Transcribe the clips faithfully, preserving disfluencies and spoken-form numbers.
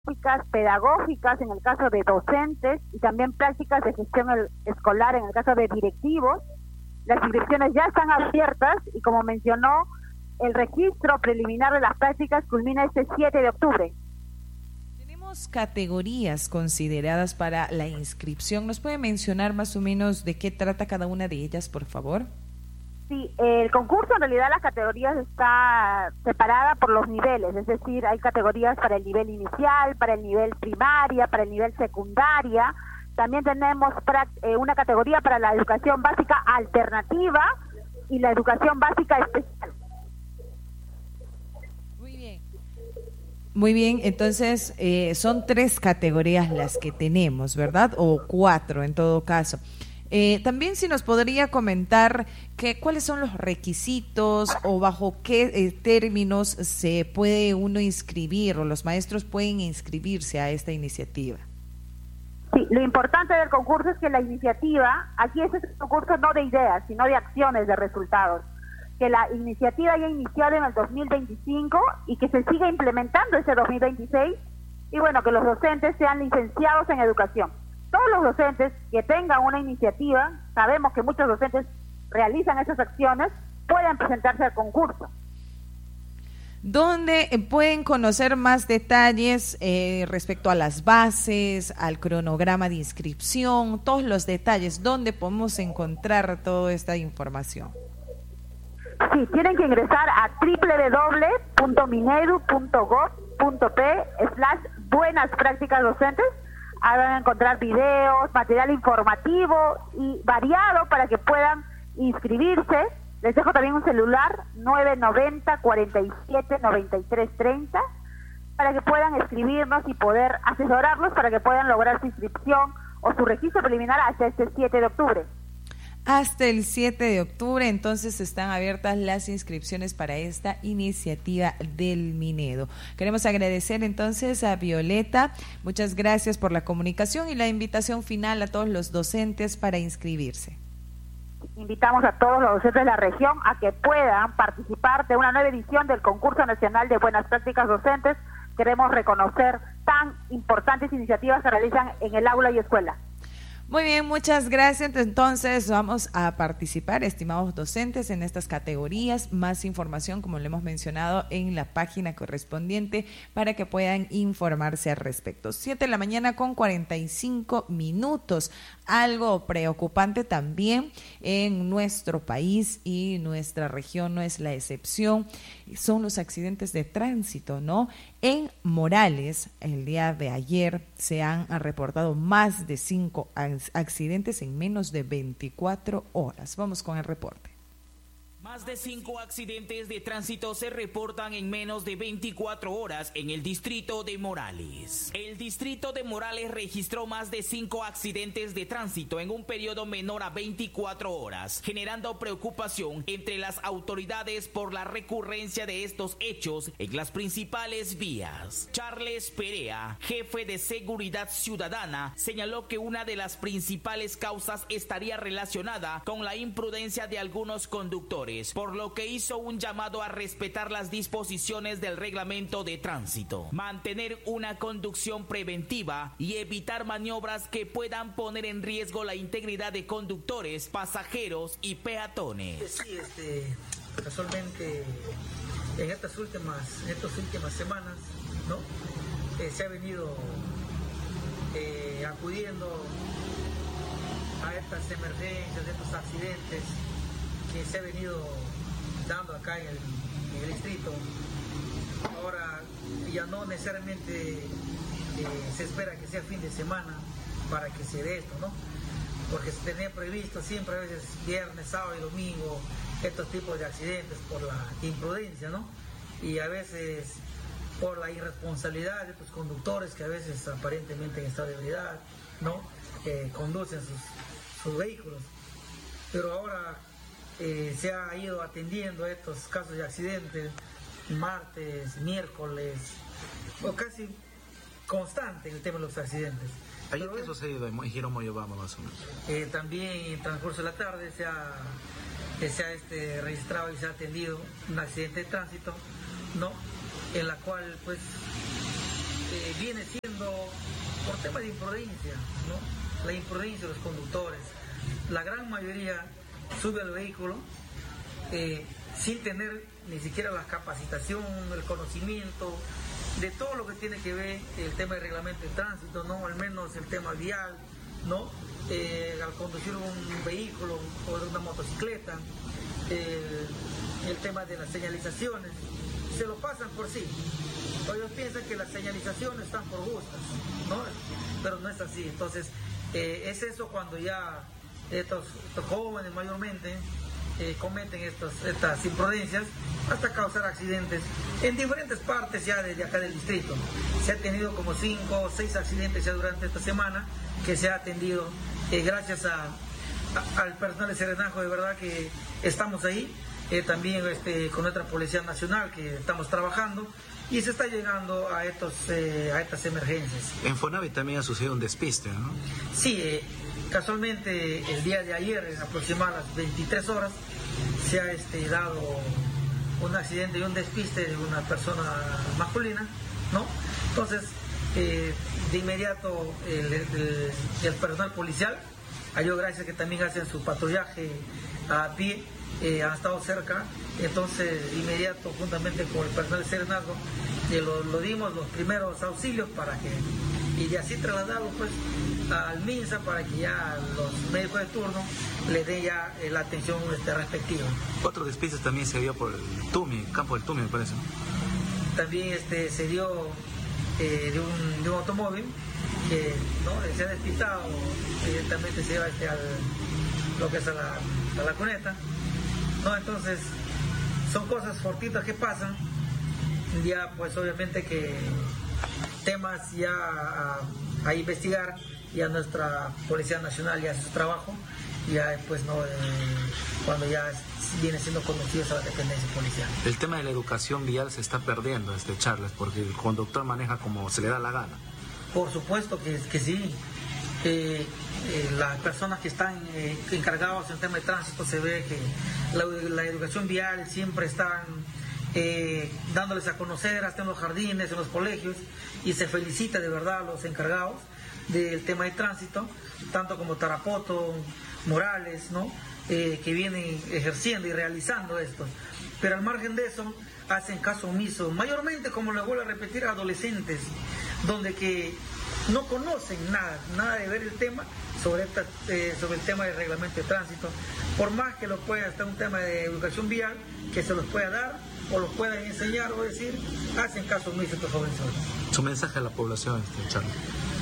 prácticas pedagógicas en el caso de docentes y también prácticas de gestión escolar en el caso de directivos. Las inscripciones ya están abiertas y, como mencionó, el registro preliminar de las prácticas culmina este siete de octubre. Tenemos categorías consideradas para la inscripción. ¿Nos puede mencionar más o menos de qué trata cada una de ellas, por favor? Sí, el concurso, en realidad las categorías está separada por los niveles, es decir, hay categorías para el nivel inicial, para el nivel primaria, para el nivel secundaria. También tenemos una categoría para la educación básica alternativa y la educación básica especial. Muy bien. Muy bien, entonces eh, son tres categorías las que tenemos, ¿verdad? O cuatro en todo caso. Eh, también si nos podría comentar que, cuáles son los requisitos o bajo qué eh, términos se puede uno inscribir o los maestros pueden inscribirse a esta iniciativa. Sí, lo importante del concurso es que la iniciativa, aquí este es un concurso no de ideas, sino de acciones, de resultados, que la iniciativa ya inició en el dos mil veinticinco y que se siga implementando ese dos mil veintiséis, y bueno, que los docentes sean licenciados en educación. Todos los docentes que tengan una iniciativa, sabemos que muchos docentes realizan esas acciones, pueden presentarse al concurso. ¿Dónde pueden conocer más detalles eh, respecto a las bases, al cronograma de inscripción, todos los detalles? ¿Dónde podemos encontrar toda esta información? Sí, tienen que ingresar a doble u doble u doble u punto minedu punto gob punto pe slash buenas prácticas docentes. Ahí van a encontrar videos, material informativo y variado para que puedan inscribirse. Les dejo también un celular, nueve noventa, cuarenta y siete, noventa y tres, treinta, para que puedan escribirnos y poder asesorarlos para que puedan lograr su inscripción o su registro preliminar hasta este siete de octubre. Hasta el siete de octubre, entonces están abiertas las inscripciones para esta iniciativa del Minedo. Queremos agradecer entonces a Violeta, muchas gracias por la comunicación y la invitación final a todos los docentes para inscribirse. Invitamos a todos los docentes de la región a que puedan participar de una nueva edición del Concurso Nacional de Buenas Prácticas Docentes. Queremos reconocer tan importantes iniciativas que realizan en el aula y escuela. Muy bien, muchas gracias. Entonces vamos a participar, estimados docentes, en estas categorías. Más información, como le hemos mencionado, en la página correspondiente para que puedan informarse al respecto. Siete de la mañana con cuarenta y cinco minutos. Algo preocupante también en nuestro país y nuestra región no es la excepción. Son los accidentes de tránsito, ¿no? En Morales, el día de ayer, se han reportado más de cinco accidentes en menos de veinticuatro horas. Vamos con el reporte. Más de cinco accidentes de tránsito se reportan en menos de veinticuatro horas en el distrito de Morales. El distrito de Morales registró más de cinco accidentes de tránsito en un periodo menor a veinticuatro horas, generando preocupación entre las autoridades por la recurrencia de estos hechos en las principales vías. Charles Perea, jefe de Seguridad Ciudadana, señaló que una de las principales causas estaría relacionada con la imprudencia de algunos conductores, por lo que hizo un llamado a respetar las disposiciones del reglamento de tránsito, mantener una conducción preventiva y evitar maniobras que puedan poner en riesgo la integridad de conductores, pasajeros y peatones. Sí, este, casualmente en estas últimas, en estas últimas semanas, ¿no? Eh, se ha venido eh, acudiendo a estas emergencias, a estos accidentes que se ha venido dando acá en el, en el distrito. Ahora ya no necesariamente eh, se espera que sea fin de semana para que se dé esto, ¿no? Porque se tenía previsto siempre a veces viernes, sábado y domingo estos tipos de accidentes por la imprudencia, ¿no? Y a veces por la irresponsabilidad de estos conductores que a veces aparentemente en estado de ebriedad, ¿no? Eh, conducen sus, sus vehículos. Pero ahora Eh, se ha ido atendiendo estos casos de accidentes martes, miércoles, o casi constante el tema de los accidentes. ¿Ayer qué ha sucedido en Giro Moyobamba más o menos? Eh, también en el transcurso de la tarde se ha, eh, se ha este, registrado y se ha atendido un accidente de tránsito, ¿no? En la cual pues eh, viene siendo por tema de imprudencia, ¿no? La imprudencia de los conductores. La gran mayoría sube al vehículo eh, sin tener ni siquiera la capacitación, el conocimiento de todo lo que tiene que ver el tema de reglamento de tránsito, ¿no? Al menos el tema vial, ¿no? Eh, al conducir un vehículo o una motocicleta, eh, el tema de las señalizaciones, se lo pasan por sí. Ellos piensan que las señalizaciones están por gustos, ¿no? Pero no es así. Entonces, eh, es eso cuando ya estos, estos jóvenes mayormente eh, cometen estos, estas imprudencias hasta causar accidentes en diferentes partes ya desde acá del distrito. Se ha tenido como cinco o seis accidentes ya durante esta semana que se ha atendido eh, gracias a, a, al personal de Serenazgo, de verdad que estamos ahí, eh, también este, con nuestra Policía Nacional que estamos trabajando y se está llegando a, estos, eh, a estas emergencias. En Fonavi también ha sucedido un despiste, ¿no? Sí, eh, casualmente el día de ayer, en aproximadamente las veintitrés horas, se ha este, dado un accidente y un despiste de una persona masculina, ¿no? Entonces, eh, de inmediato el, el, el personal policial, a Dios gracias que también hacen su patrullaje a pie, eh, han estado cerca, entonces de inmediato juntamente con el personal de Serenazgo eh, lo, lo dimos los primeros auxilios para que, y de así trasladarlo pues al MINSA para que ya los médicos de turno le den ya eh, la atención este, respectiva. Otro despiste también se dio por el Tumi, campo del Tumi me parece. También este, se dio eh, de, un, de un automóvil que ¿no? se ha despistado, evidentemente se lleva este, al, lo que es a la, a la cuneta, ¿no? Entonces son cosas fortitas que pasan, ya pues obviamente que temas ya a, a investigar, ya nuestra Policía Nacional ya hace su trabajo, ya después no eh, cuando ya viene siendo conducidos a la dependencia policial. El tema de la educación vial se está perdiendo, este Charles, porque el conductor maneja como se le da la gana. Por supuesto que, que sí. Eh, eh, las personas que están eh, encargadas en el tema de tránsito se ve que la, la educación vial siempre están eh, dándoles a conocer hasta en los jardines, en los colegios, y se felicita de verdad a los encargados del tema de tránsito, tanto como Tarapoto, Morales, ¿no? Eh, que vienen ejerciendo y realizando esto. Pero al margen de eso, hacen caso omiso, mayormente, como les vuelvo a repetir, adolescentes, donde que no conocen nada, nada de ver el tema sobre, esta, eh, sobre el tema del reglamento de tránsito, por más que lo pueda, está un tema de educación vial, que se los pueda dar, o los puedan enseñar o decir, hacen caso omiso estos jóvenes. Su mensaje a la población, este Charles.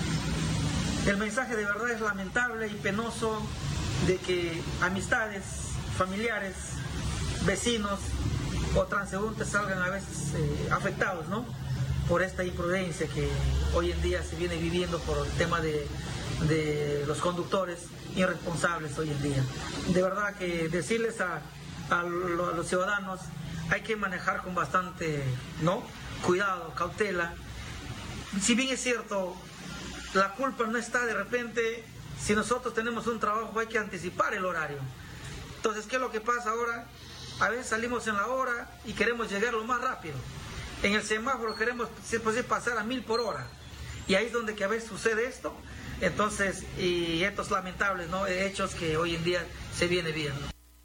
El mensaje de verdad es lamentable y penoso de que amistades, familiares, vecinos o transeúntes salgan a veces eh, afectados, ¿no? Por esta imprudencia que hoy en día se viene viviendo por el tema de, de los conductores irresponsables hoy en día. De verdad que decirles a, a, lo, a los ciudadanos hay que manejar con bastante, ¿no? Cuidado, cautela. Si bien es cierto, la culpa no está de repente, si nosotros tenemos un trabajo hay que anticipar el horario. Entonces, ¿qué es lo que pasa ahora? A veces salimos en la hora y queremos llegar lo más rápido. En el semáforo queremos pues, pasar a mil por hora. Y ahí es donde que a veces sucede esto. Entonces, y estos lamentables, ¿no? hechos que hoy en día se viene viendo.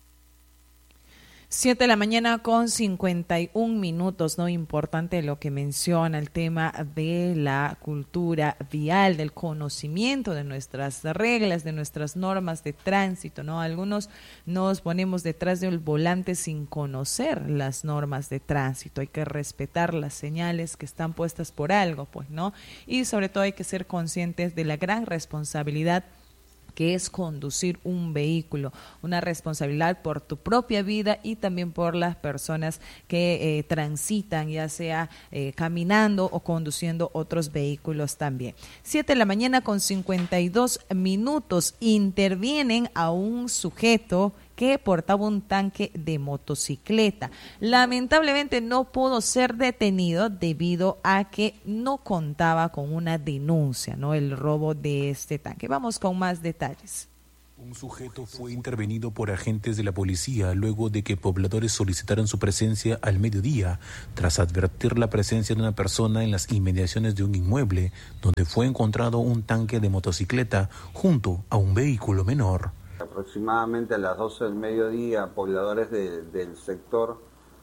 Siete de la mañana con cincuenta y un minutos, ¿no? Importante lo que menciona el tema de la cultura vial, del conocimiento de nuestras reglas, de nuestras normas de tránsito, ¿no? Algunos nos ponemos detrás del volante sin conocer las normas de tránsito. Hay que respetar las señales que están puestas por algo, pues, ¿no? Y sobre todo hay que ser conscientes de la gran responsabilidad que es conducir un vehículo, una responsabilidad por tu propia vida y también por las personas que eh, transitan, ya sea eh, caminando o conduciendo otros vehículos también. Siete de la mañana con cincuenta y dos minutos, intervienen a un sujeto que portaba un tanque de motocicleta. Lamentablemente no pudo ser detenido debido a que no contaba con una denuncia, ¿no? El robo de este tanque. Vamos con más detalles. Un sujeto fue intervenido por agentes de la policía luego de que pobladores solicitaron su presencia al mediodía tras advertir la presencia de una persona en las inmediaciones de un inmueble donde fue encontrado un tanque de motocicleta junto a un vehículo menor. Aproximadamente a las doce del mediodía, pobladores de, del sector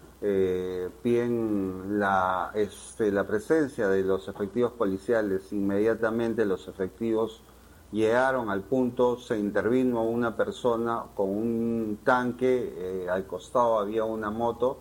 eh, piden la, este, la presencia de los efectivos policiales. Inmediatamente los efectivos llegaron al punto, se intervino una persona con un tanque, eh, al costado había una moto,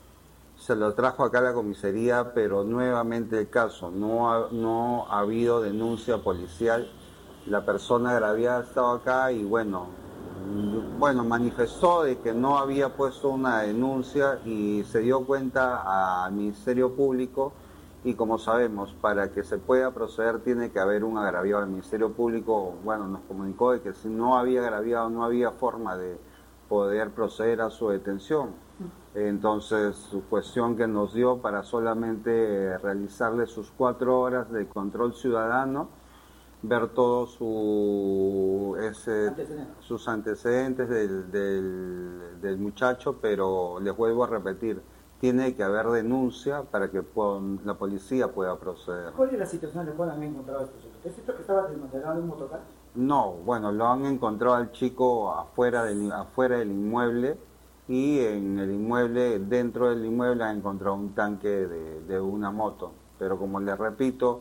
se lo trajo acá a la comisaría, pero nuevamente el caso, no ha, no ha habido denuncia policial, la persona agraviada estaba acá y bueno, bueno, manifestó de que no había puesto una denuncia y se dio cuenta al Ministerio Público. Y como sabemos, para que se pueda proceder tiene que haber un agraviado. El Ministerio Público, bueno, nos comunicó de que si no había agraviado no había forma de poder proceder a su detención. Entonces, su cuestión que nos dio para solamente realizarle sus cuatro horas de control ciudadano, ver todos su, ese, antecedentes. sus antecedentes del, del, del muchacho, pero les vuelvo a repetir, tiene que haber denuncia para que pueda, la policía pueda proceder. ¿Cuál es la situación en la cual han encontrado a este sujeto? ¿Es cierto que estaba desmantelado en un motocar? No, bueno, lo han encontrado al chico afuera del, afuera del inmueble y en el inmueble, dentro del inmueble han encontrado un tanque de, de una moto. Pero como les repito,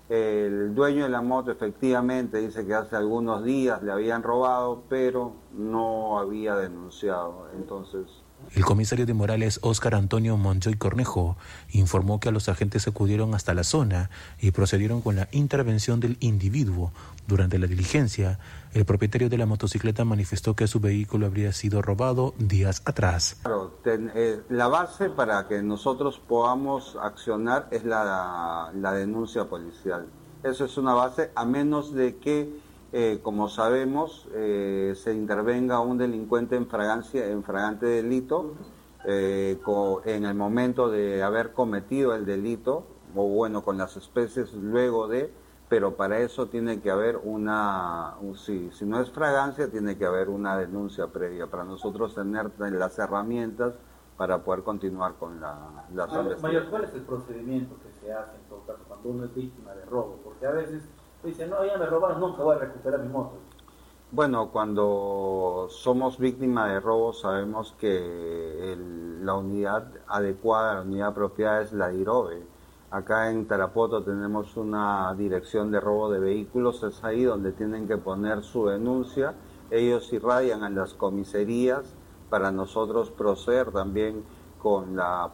el dueño de la moto efectivamente dice que hace algunos días le habían robado, pero no había denunciado, entonces... El comisario de Morales, Óscar Antonio Monjoy Cornejo, informó que a los agentes acudieron hasta la zona y procedieron con la intervención del individuo. Durante la diligencia, el propietario de la motocicleta manifestó que su vehículo habría sido robado días atrás. Claro, ten, eh, la base para que nosotros podamos accionar es la, la denuncia policial. Eso es una base, a menos de que... Eh, como sabemos, eh, se intervenga un delincuente en, fragancia, en fragante delito eh, co, en el momento de haber cometido el delito, o bueno, con las especies luego de, pero para eso tiene que haber una, un, si, si no es fragancia, tiene que haber una denuncia previa para nosotros tener las herramientas para poder continuar con la, la investigación. Mayor, ¿cuál es el procedimiento que se hace en todo caso cuando uno es víctima de robo? Porque a veces... dice, no, ya me robaron, nunca voy a recuperar mi moto. Bueno, cuando somos víctimas de robo sabemos que el, la unidad adecuada, la unidad apropiada es la D I R O B E. Acá en Tarapoto tenemos una dirección de robo de vehículos, es ahí donde tienen que poner su denuncia. Ellos irradian a las comisarías para nosotros proceder también con la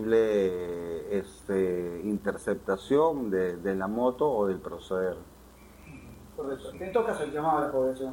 posible este, interceptación de, de la moto o del proceder. Correcto. ¿Qué toca el llamado a la población?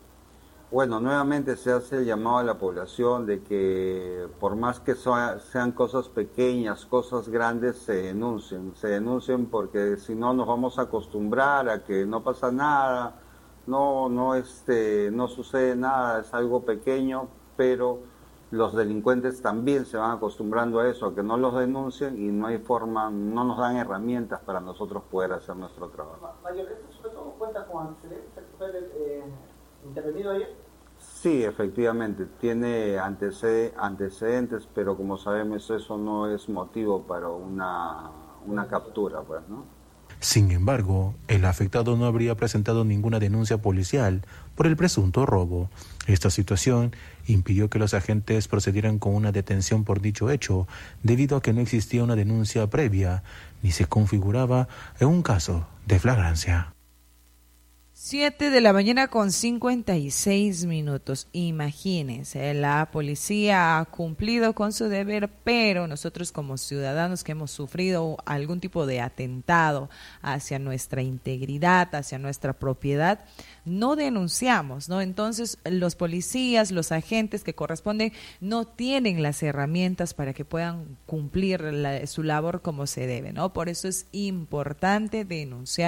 Bueno, nuevamente se hace el llamado a la población de que por más que sean cosas pequeñas, cosas grandes, se denuncien. Se denuncien porque si no nos vamos a acostumbrar a que no pasa nada, no, no, este, no sucede nada, es algo pequeño, pero los delincuentes también se van acostumbrando a eso, a que no los denuncien y no hay forma, no nos dan herramientas para nosotros poder hacer nuestro trabajo. Mayor, ¿esto sobre todo cuenta con antecedentes? ¿Fue eh, intervenido ayer? Sí, efectivamente, tiene anteced antecedentes, pero como sabemos eso no es motivo para una, una captura, pues, ¿no? Sin embargo, el afectado no habría presentado ninguna denuncia policial por el presunto robo. Esta situación impidió que los agentes procedieran con una detención por dicho hecho, debido a que no existía una denuncia previa ni se configuraba en un caso de flagrancia. Siete de la mañana con cincuenta y seis minutos. Imagínense, la policía ha cumplido con su deber, pero nosotros como ciudadanos que hemos sufrido algún tipo de atentado hacia nuestra integridad, hacia nuestra propiedad, no denunciamos, ¿no? Entonces los policías, los agentes que corresponden, no tienen las herramientas para que puedan cumplir la, su labor como se debe, ¿no? Por eso es importante denunciar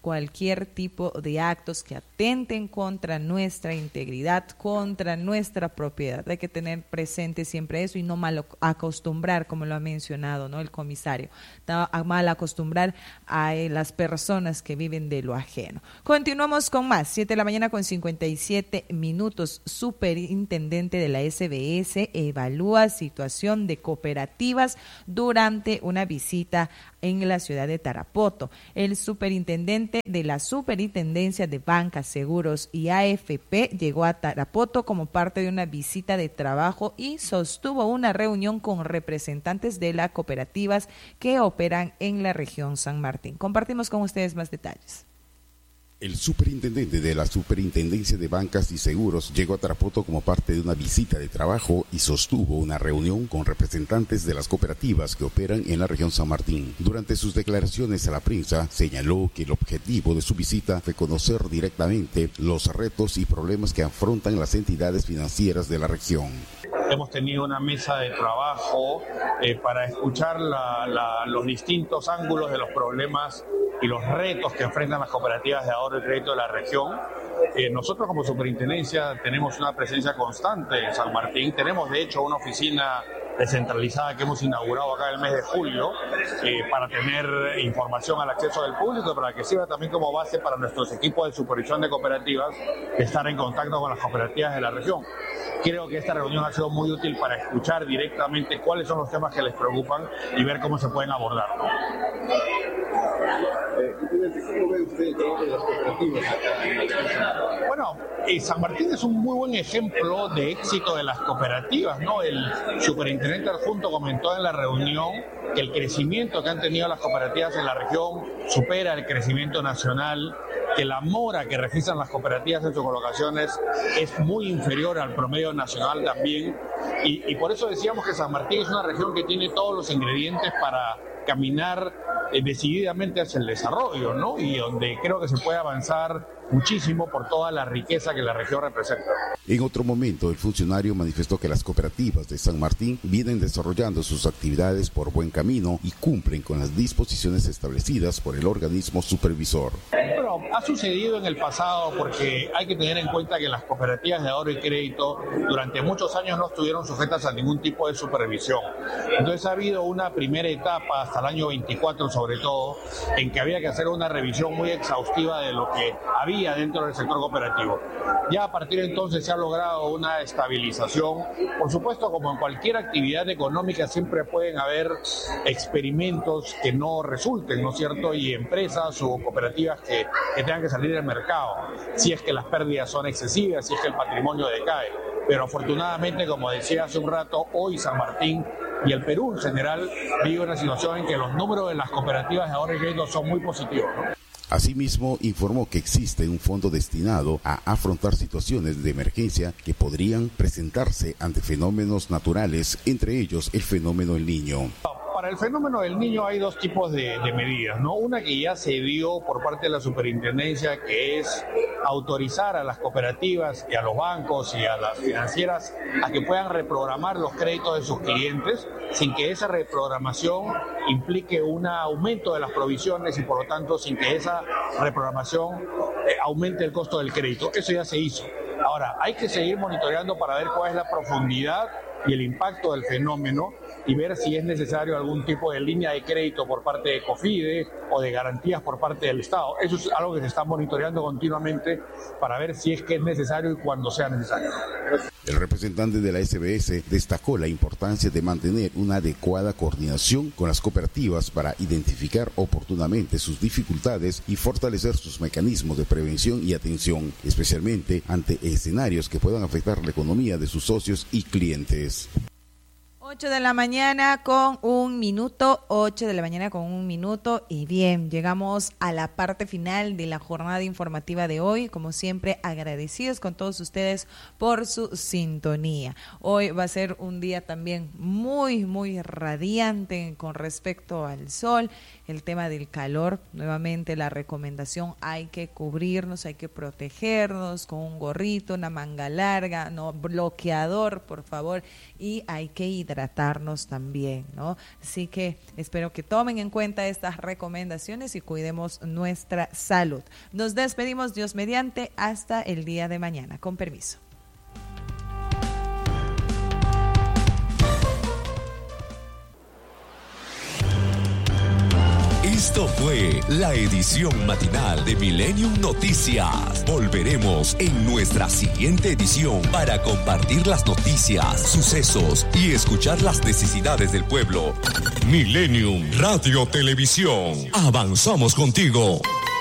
cualquier tipo de actos que atenten contra nuestra integridad, contra nuestra propiedad. Hay que tener presente siempre eso y no mal acostumbrar, como lo ha mencionado, ¿no?, el comisario, a mal acostumbrar a eh, las personas que viven de lo ajeno. Continuamos con más, siete de la mañana con cincuenta y siete minutos. Superintendente de la S B S evalúa situación de cooperativas durante una visita en la ciudad de Tarapoto. El superintendente de la Superintendencia de Bancas, Seguros y A F P llegó a Tarapoto como parte de una visita de trabajo y sostuvo una reunión con representantes de las cooperativas que operan en la región San Martín. Compartimos con ustedes más detalles. El superintendente de la Superintendencia de Bancas y Seguros llegó a Tarapoto como parte de una visita de trabajo y sostuvo una reunión con representantes de las cooperativas que operan en la región San Martín. Durante sus declaraciones a la prensa, señaló que el objetivo de su visita fue conocer directamente los retos y problemas que afrontan las entidades financieras de la región. Hemos tenido una mesa de trabajo eh, para escuchar la, la, los distintos ángulos de los problemas y los retos que enfrentan las cooperativas de ahorro y crédito de la región. Eh, nosotros como superintendencia tenemos una presencia constante en San Martín. Tenemos de hecho una oficina descentralizada que hemos inaugurado acá en el mes de julio eh, para tener información al acceso del público y para que sirva también como base para nuestros equipos de supervisión de cooperativas de estar en contacto con las cooperativas de la región. Creo que esta reunión ha sido muy útil para escuchar directamente cuáles son los temas que les preocupan y ver cómo se pueden abordar, ¿no? ¿Cómo ve usted el trabajo de las cooperativas? Bueno, eh, San Martín es un muy buen ejemplo de éxito de las cooperativas, ¿no? El superintendente adjunto comentó en la reunión que el crecimiento que han tenido las cooperativas en la región supera el crecimiento nacional, que la mora que registran las cooperativas en sus colocaciones es muy inferior al promedio nacional también, y, y por eso decíamos que San Martín es una región que tiene todos los ingredientes para caminar eh, decididamente hacia el desarrollo, ¿no? Y donde creo que se puede avanzar muchísimo por toda la riqueza que la región representa. En otro momento, el funcionario manifestó que las cooperativas de San Martín vienen desarrollando sus actividades por buen camino y cumplen con las disposiciones establecidas por el organismo supervisor. Bueno, ha sucedido en el pasado porque hay que tener en cuenta que las cooperativas de ahorro y crédito durante muchos años no estuvieron sujetas a ningún tipo de supervisión. Entonces ha habido una primera etapa, hasta el año veinticuatro sobre todo, en que había que hacer una revisión muy exhaustiva de lo que había dentro del sector cooperativo. Ya a partir de entonces se ha logrado una estabilización. Por supuesto, como en cualquier actividad económica, siempre pueden haber experimentos que no resulten, ¿no es cierto? Y empresas o cooperativas que, que tengan que salir del mercado, si es que las pérdidas son excesivas, si es que el patrimonio decae. Pero afortunadamente, como decía hace un rato, hoy San Martín y el Perú en general vive una situación en que los números de las cooperativas de ahorro y crédito son muy positivos, ¿no? Asimismo, informó que existe un fondo destinado a afrontar situaciones de emergencia que podrían presentarse ante fenómenos naturales, entre ellos el fenómeno El Niño. Para el fenómeno del niño hay dos tipos de, de medidas, ¿no? Una que ya se dio por parte de la superintendencia, que es autorizar a las cooperativas y a los bancos y a las financieras a que puedan reprogramar los créditos de sus clientes sin que esa reprogramación implique un aumento de las provisiones y por lo tanto sin que esa reprogramación eh, aumente el costo del crédito. Eso ya se hizo. Ahora, hay que seguir monitoreando para ver cuál es la profundidad y el impacto del fenómeno y ver si es necesario algún tipo de línea de crédito por parte de COFIDE o de garantías por parte del Estado. Eso es algo que se está monitoreando continuamente para ver si es que es necesario y cuando sea necesario. El representante de la S B S destacó la importancia de mantener una adecuada coordinación con las cooperativas para identificar oportunamente sus dificultades y fortalecer sus mecanismos de prevención y atención, especialmente ante escenarios que puedan afectar la economía de sus socios y clientes. ocho de la mañana con un minuto, ocho de la mañana con un minuto y bien, llegamos a la parte final de la jornada informativa de hoy, como siempre agradecidos con todos ustedes por su sintonía. Hoy va a ser un día también muy, muy radiante con respecto al sol, el tema del calor, nuevamente la recomendación, hay que cubrirnos, hay que protegernos con un gorrito, una manga larga, no bloqueador, por favor, y hay que hidratar. hidratarnos también, ¿no? Así que espero que tomen en cuenta estas recomendaciones y cuidemos nuestra salud. Nos despedimos, Dios mediante, hasta el día de mañana. Con permiso. Esto fue la edición matinal de Millennium Noticias. Volveremos en nuestra siguiente edición para compartir las noticias, sucesos y escuchar las necesidades del pueblo. Millennium Radio Televisión. Avanzamos contigo.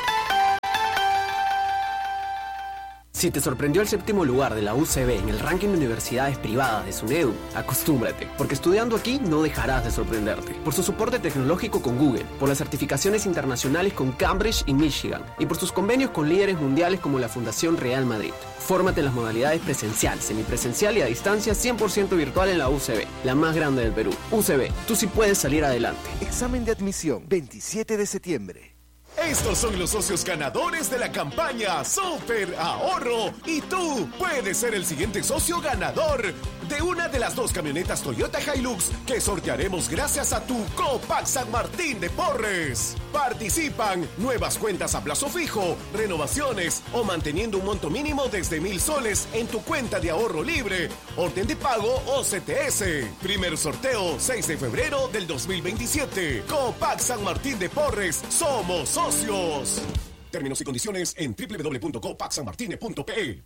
Si te sorprendió el séptimo lugar de la U C B en el ranking de universidades privadas de SUNEDU, acostúmbrate, porque estudiando aquí no dejarás de sorprenderte. Por su soporte tecnológico con Google, por las certificaciones internacionales con Cambridge y Michigan, y por sus convenios con líderes mundiales como la Fundación Real Madrid. Fórmate en las modalidades presencial, semipresencial y a distancia cien por ciento virtual en la U C B, la más grande del Perú. U C B, tú sí puedes salir adelante. Examen de admisión, veintisiete de septiembre. Estos son los socios ganadores de la campaña Super Ahorro y tú puedes ser el siguiente socio ganador de una de las dos camionetas Toyota Hilux que sortearemos gracias a tu Copac San Martín de Porres. Participan nuevas cuentas a plazo fijo, renovaciones o manteniendo un monto mínimo desde mil soles en tu cuenta de ahorro libre, orden de pago o C T S. Primer sorteo seis de febrero del dos mil veintisiete. Copac San Martín de Porres, somos socios. Términos y condiciones en doble u doble u doble u punto copac san martine punto p e.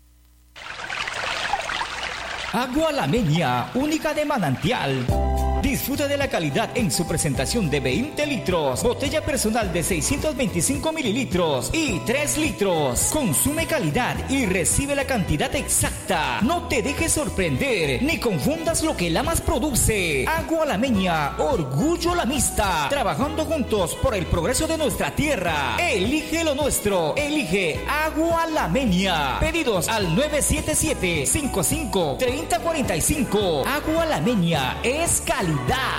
Agua La Meña, única de manantial. Disfruta de la calidad en su presentación de veinte litros, botella personal de seiscientos veinticinco mililitros y tres litros. Consume calidad y recibe la cantidad exacta. No te dejes sorprender ni confundas lo que Lamas produce. Agua La Meña, orgullo lamista. Trabajando juntos por el progreso de nuestra tierra. Elige lo nuestro. Elige Agua La Meña. Pedidos al nueve siete siete, cinco cinco, tres cero cuatro cinco. Agua La Meña es calidad.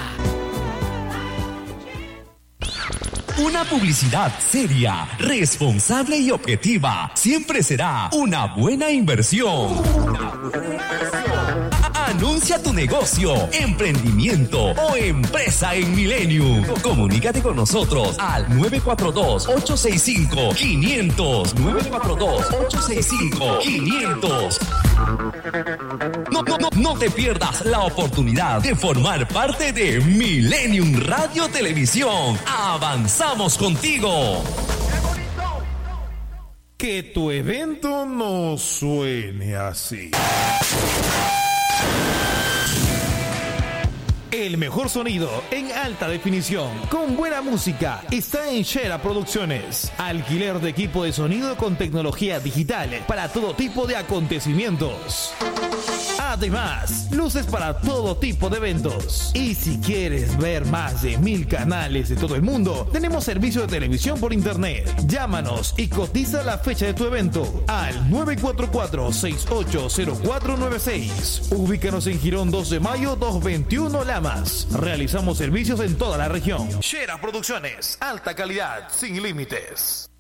Una publicidad seria, responsable y objetiva siempre será una buena inversión. Una buena inversión. Anuncia tu negocio, emprendimiento o empresa en Millennium. Comunícate con nosotros al nueve cuatro dos, ocho seis cinco, cinco cero cero. nueve cuatro dos, ocho seis cinco, cinco cero cero. No, no, no, no te pierdas la oportunidad de formar parte de Millennium Radio Televisión. Avanzamos contigo. Que tu evento no suene así. El mejor sonido en alta definición, con buena música, está en Shera Producciones. Alquiler de equipo de sonido con tecnología digital para todo tipo de acontecimientos. Además, luces para todo tipo de eventos. Y si quieres ver más de mil canales de todo el mundo, tenemos servicio de televisión por internet. Llámanos y cotiza la fecha de tu evento al nueve cuatro cuatro, seis ocho cero cuatro nueve seis. Ubícanos en Girón dos de mayo doscientos veintiuno Lamas. Realizamos servicios en toda la región. Shera Producciones, alta calidad, sin límites.